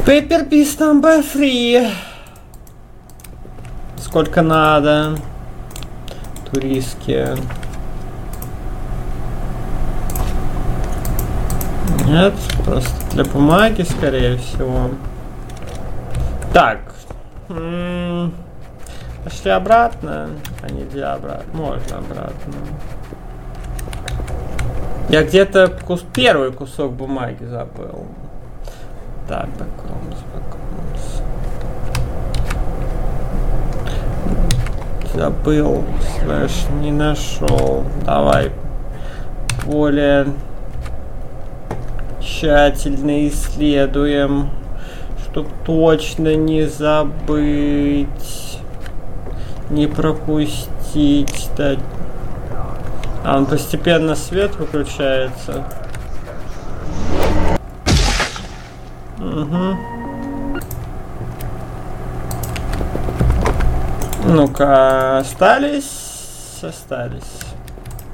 Paper piece number 3. Сколько надо? Туристки. Нет, просто для бумаги, скорее всего. Так. Пошли обратно. А нельзя обратно. Можно обратно. Я где-то первый кусок бумаги забыл. Так, бэкграунд. Забыл. Слэш не нашел. Давай более тщательно исследуем, чтоб точно не забыть, не пропустить. Да. А он постепенно свет выключается. Угу. Ну-ка, остались.